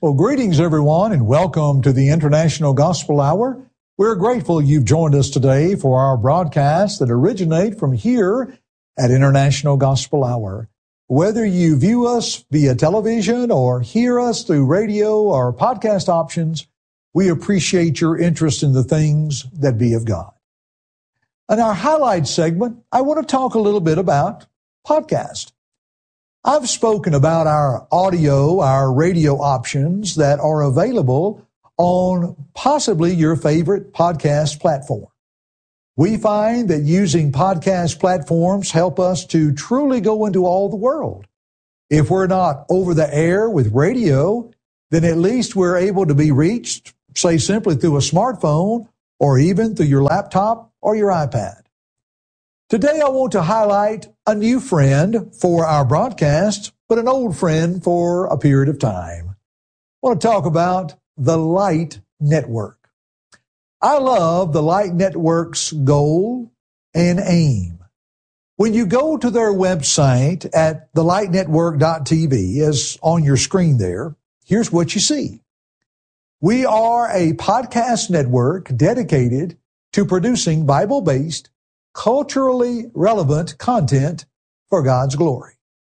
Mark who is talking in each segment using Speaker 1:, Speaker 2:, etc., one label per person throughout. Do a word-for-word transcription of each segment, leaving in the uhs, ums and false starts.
Speaker 1: Well, greetings, everyone, and welcome to the International Gospel Hour. We're grateful you've joined us today for our broadcasts that originate from here at International Gospel Hour. Whether you view us via television or hear us through radio or podcast options, we appreciate your interest in the things that be of God. In our highlight segment, I want to talk a little bit about podcast. I've spoken about our audio, our radio options that are available on possibly your favorite podcast platform. We find that using podcast platforms help us to truly go into all the world. If we're not over the air with radio, then at least we're able to be reached, say simply through a smartphone or even through your laptop or your iPad. Today I want to highlight a new friend for our broadcast, but an old friend for a period of time. I want to talk about the Light Network. I love the Light Network's goal and aim. When you go to their website at the light network dot t v, as on your screen there, here's what you see. We are a podcast network dedicated to producing Bible-based, culturally relevant content for God's glory.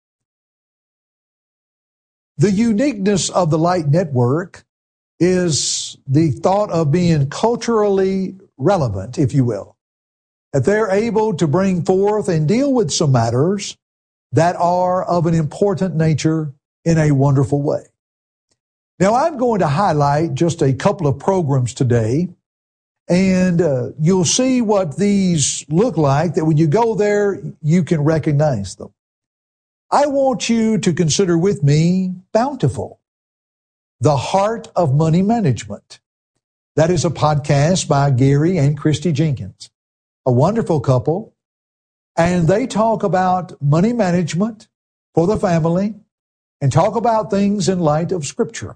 Speaker 1: The uniqueness of the Light Network is the thought of being culturally relevant, if you will. That they're able to bring forth and deal with some matters that are of an important nature in a wonderful way. Now, I'm going to highlight just a couple of programs today, and uh, you'll see what these look like, that when you go there, you can recognize them. I want you to consider with me Bountiful, The Heart of Money Management. That is a podcast by Gary and Christy Jenkins, a wonderful couple, and they talk about money management for the family and talk about things in light of Scripture.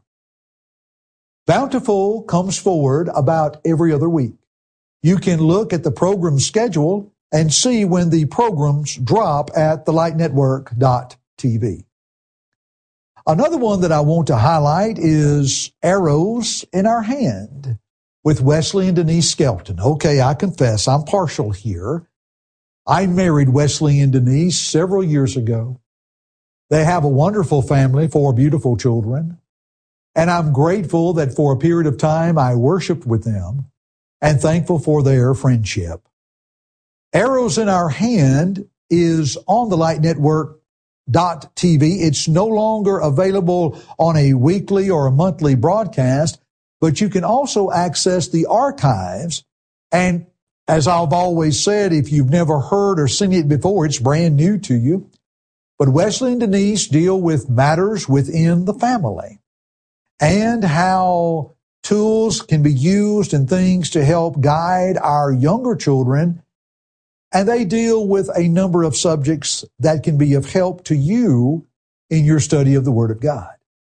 Speaker 1: Bountiful comes forward about every other week. You can look at the program schedule and see when the programs drop at the light network dot t v. Another one that I want to highlight is Arrows in Our Hand with Wesley and Denise Skelton. Okay, I confess I'm partial here. I married Wesley and Denise several years ago. They have a wonderful family, four beautiful children. And I'm grateful that for a period of time I worshiped with them and thankful for their friendship. Arrows in Our Hand is on the light network dot t v. It's no longer available on a weekly or a monthly broadcast, but you can also access the archives. And as I've always said, if you've never heard or seen it before, it's brand new to you. But Wesley and Denise deal with matters within the family and how tools can be used and things to help guide our younger children. And they deal with a number of subjects that can be of help to you in your study of the Word of God.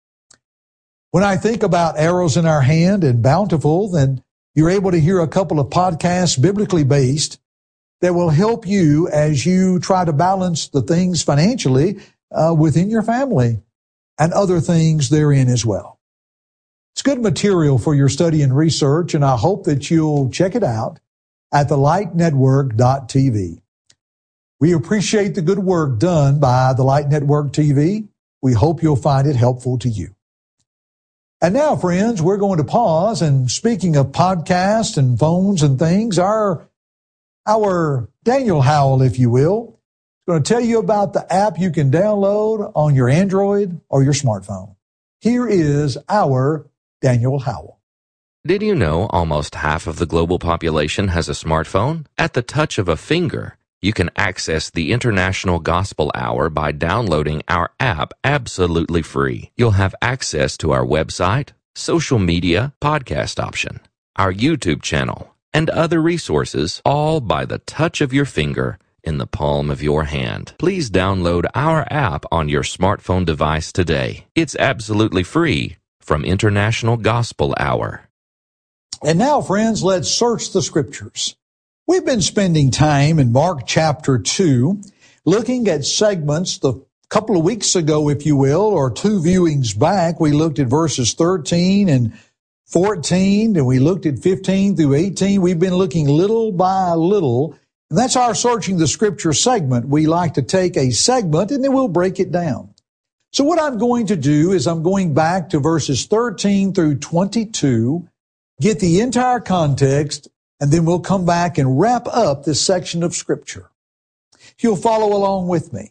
Speaker 1: When I think about Arrows in Our Hand and Bountiful, then you're able to hear a couple of podcasts biblically based that will help you as you try to balance the things financially uh, within your family and other things therein as well. It's good material for your study and research, and I hope that you'll check it out at the light network dot t v. We appreciate the good work done by the Light Network T V. We hope you'll find it helpful to you. And now, friends, we're going to pause, and speaking of podcasts and phones and things, our, our Daniel Howell, if you will, is going to tell you about the app you can download on your Android or your smartphone. Here is our Daniel Howell.
Speaker 2: Did you know almost half of the global population has a smartphone? At the touch of a finger, you can access the International Gospel Hour by downloading our app absolutely free. You'll have access to our website, social media, podcast option, our YouTube channel, and other resources, all by the touch of your finger in the palm of your hand. Please download our app on your smartphone device today. It's absolutely free from International Gospel Hour.
Speaker 1: And now, friends, let's search the Scriptures. We've been spending time in Mark chapter two, looking at segments the A couple of weeks ago, if you will, or two viewings back, we looked at verses thirteen and fourteen, and we looked at fifteen through eighteen. We've been looking little by little, and that's our Searching the Scripture segment. We like to take a segment and then we'll break it down. So what I'm going to do is I'm going back to verses thirteen through twenty-two, get the entire context, and then we'll come back and wrap up this section of Scripture. If you'll follow along with me.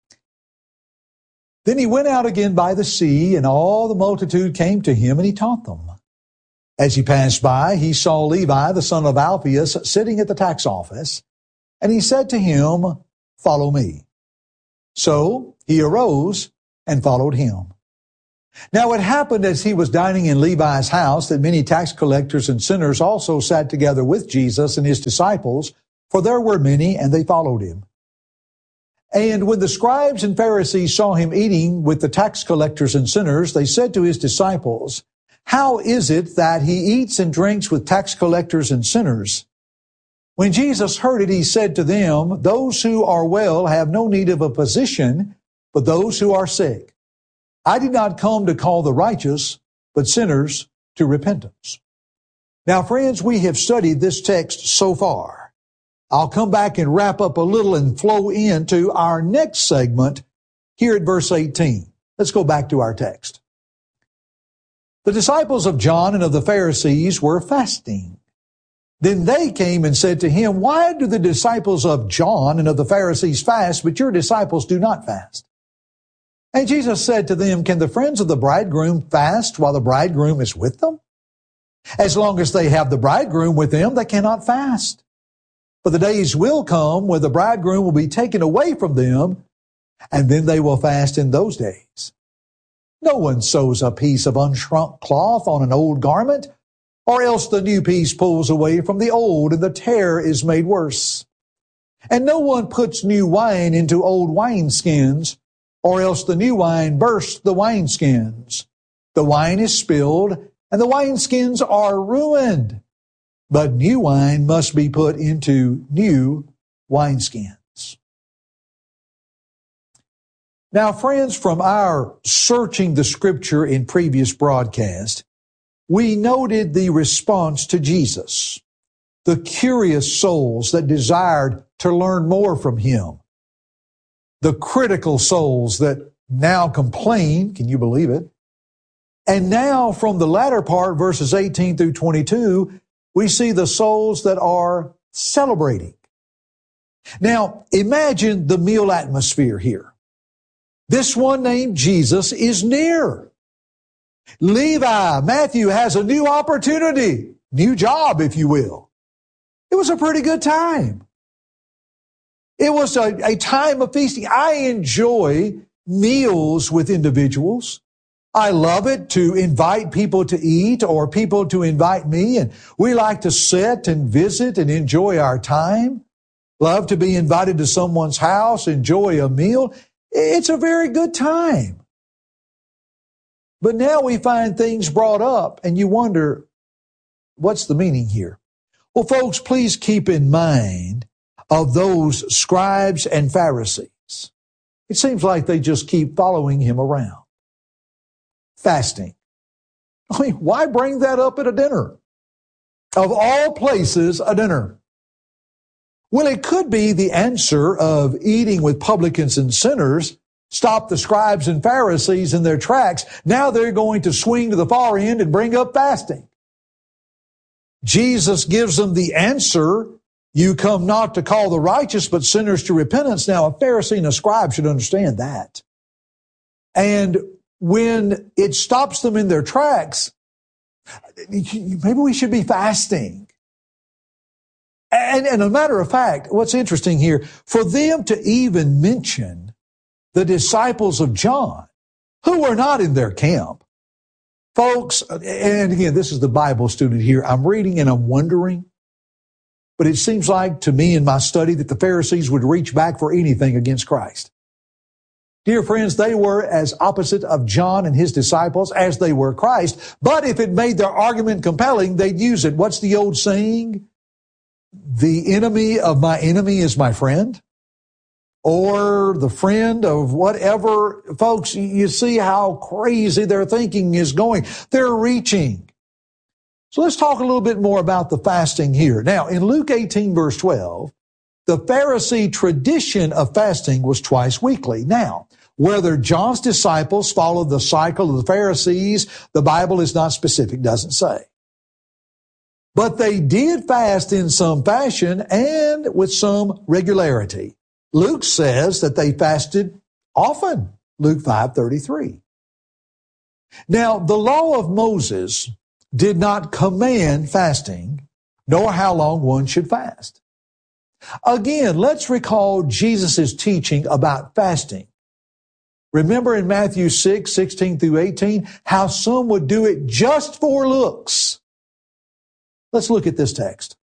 Speaker 1: Then he went out again by the sea, and all the multitude came to him, and he taught them. As he passed by, he saw Levi, the son of Alphaeus, sitting at the tax office, and he said to him, "Follow me." So he arose and followed him. Now it happened as he was dining in Levi's house that many tax collectors and sinners also sat together with Jesus and his disciples, for there were many, and they followed him. And when the scribes and Pharisees saw him eating with the tax collectors and sinners, they said to his disciples, "How is it that he eats and drinks with tax collectors and sinners?" When Jesus heard it, he said to them, "Those who are well have no need of a physician, but those who are sick. I did not come to call the righteous, but sinners to repentance." Now, friends, we have studied this text so far. I'll come back and wrap up a little and flow into our next segment here at verse eighteen. Let's go back to our text. The disciples of John and of the Pharisees were fasting. Then they came and said to him, "Why do the disciples of John and of the Pharisees fast, but your disciples do not fast?" And Jesus said to them, "Can the friends of the bridegroom fast while the bridegroom is with them? As long as they have the bridegroom with them, they cannot fast. But the days will come when the bridegroom will be taken away from them, and then they will fast in those days. No one sews a piece of unshrunk cloth on an old garment, or else the new piece pulls away from the old, and the tear is made worse. And no one puts new wine into old wineskins, or else the new wine bursts the wineskins. The wine is spilled, and the wineskins are ruined. But new wine must be put into new wineskins." Now, friends, from our Searching the Scripture in previous broadcast, we noted the response to Jesus, the curious souls that desired to learn more from him, the critical souls that now complain, can you believe it? And now from the latter part, verses eighteen through twenty-two, we see the souls that are celebrating. Now, imagine the meal atmosphere here. This one named Jesus is near. Levi, Matthew, has a new opportunity, new job, if you will. It was a pretty good time. It was a, a time of feasting. I enjoy meals with individuals. I love it to invite people to eat or people to invite me, and we like to sit and visit and enjoy our time. Love to be invited to someone's house, enjoy a meal. It's a very good time. But now we find things brought up, and you wonder, what's the meaning here? Well, folks, please keep in mind of those scribes and Pharisees. It seems like they just keep following him around. Fasting. I mean, why bring that up at a dinner? Of all places, a dinner. Well, it could be the answer of eating with publicans and sinners stopped the scribes and Pharisees in their tracks. Now they're going to swing to the far end and bring up fasting. Jesus gives them the answer, "You come not to call the righteous, but sinners to repentance." Now, a Pharisee and a scribe should understand that. And when it stops them in their tracks, maybe we should be fasting. And, and a matter of fact, what's interesting here, for them to even mention the disciples of John, who were not in their camp. Folks, and again, this is the Bible student here. I'm reading and I'm wondering, but it seems like to me in my study that the Pharisees would reach back for anything against Christ. Dear friends, they were as opposite of John and his disciples as they were Christ. But if it made their argument compelling, they'd use it. What's the old saying? The enemy of my enemy is my friend. or the friend of whatever. Folks, you see how crazy their thinking is going. They're reaching. So let's talk a little bit more about the fasting here. Now, in Luke eighteen, verse twelve, the Pharisee tradition of fasting was twice weekly. Now, whether John's disciples followed the cycle of the Pharisees, the Bible is not specific, doesn't say. But they did fast in some fashion and with some regularity. Luke says that they fasted often, Luke five thirty-three. Now, the law of Moses did not command fasting, nor how long one should fast. Again, let's recall Jesus' teaching about fasting. Remember in Matthew six, sixteen through eighteen, how some would do it just for looks. Let's look at this text.